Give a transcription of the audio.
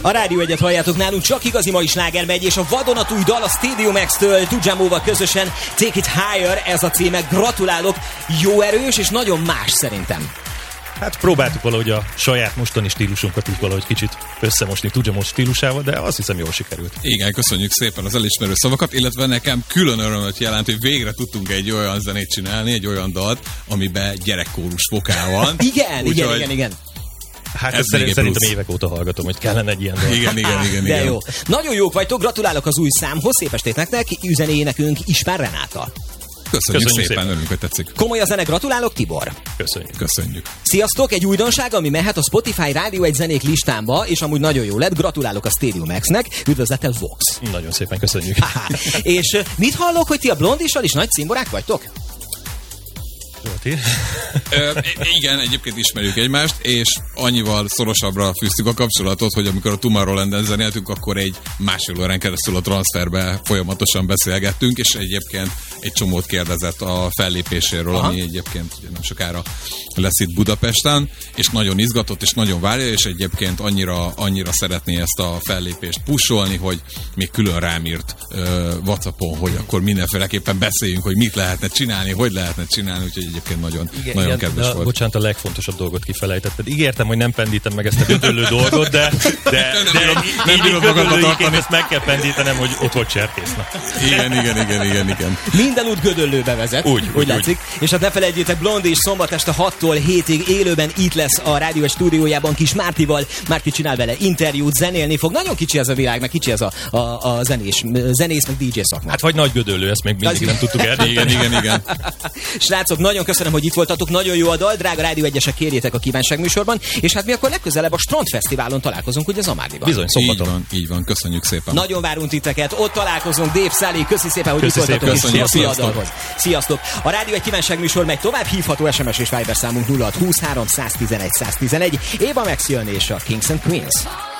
A Rádió Egyet halljátok, nálunk csak igazi mai sláger megy, és a vadonatúj dal a Stadium X-től Tujamóval közösen Take It Higher, ez a címe. Gratulálok, jó erős és nagyon más szerintem. Hát próbáltuk valahogy a saját mostani stílusunkat úgy valahogy kicsit összemosni Tujamó stílusával, de azt hiszem jól sikerült. Igen, köszönjük szépen az elismerő szavakat, illetve nekem külön örömöt jelent, hogy végre tudtunk egy olyan zenét csinálni, egy olyan dalt, amiben gyerekkórus vokál van. Igen. Hát ezt szerintem évek óta hallgatom, hogy kellene egy ilyen dal. Igen. De jó. Nagyon jók vagytok, gratulálok az új számhoz, szép estét nektek, üzené nekünk Ispán Renáta. Köszönjük szépen, örülünk, hogy tetszik. Komoly a zene, gratulálok, Tibor. Köszönjük. Sziasztok, egy újdonság, ami mehet a Spotify Rádió Egy zenék listámba, és amúgy nagyon jó lett, gratulálok a Stadium X-nek, üdvözlettel Vox. Nagyon szépen köszönjük. És mit hallok, hogy ti a Blondissal is nagy cimborák vagytok? Igen, egyébként ismerjük egymást, és annyival szorosabbra fűztük a kapcsolatot, hogy amikor a Tomorrowlanden zenéltünk, akkor egy másfél órán keresztül a transferbe folyamatosan beszélgettünk, és egyébként egy csomót kérdezett a fellépéséről, ami egyébként nem sokára lesz itt Budapesten, és nagyon izgatott, és nagyon várja, és egyébként annyira szeretné ezt a fellépést pusolni, hogy még külön rám írt WhatsAppon, hogy akkor mindenféleképpen beszéljünk, hogy mit lehetne csinálni, hogy lehetne csinálni, úgyhogy egyébként nagyon kedves volt. Bocsánat, a legfontosabb dolgot kifelejtetted. Ígértem, hogy nem pendítem meg ezt a gödöllő dolgot, de nem bírod magadba tartani. Ezt meg kell pendítenem, hogy ott volt cserkészna. Igen. Minden út Gödöllőbe vezet, úgy látszik. És hát ne felejtjétek, Blondie is szombat este 6-tól 7-ig élőben itt lesz a Rádió Egy stúdiójában Kis Mártival. Márti csinál vele interjút, zenélni fog. Nagyon kicsi ez a világ, meg kicsi ez a zenész, meg DJ szakma. Hát vagy nagy Gödöllő, ezt még mindig nem tudtuk el. Igen. Srácok, nagyon köszönöm, hogy itt voltatok, nagyon jó a dal, drága Rádió Egyesek, kérjétek a kívánságműsorban, és hát mi akkor legközelebb a Strandfesztiválon találkozunk, ugye Zamárdiban. Bizony, szombaton. Így van, köszönjük szépen. Nagyon várunk titeket, ott találkozunk, Dave Száli, köszi szépen, hogy itt voltatok, és köszi a dalhoz. Sziasztok! A Rádió Egy kívánságműsor megy tovább, hívható SMS és Viber számunk 0620 311 111. Éva Max jön és a Kings and Queens.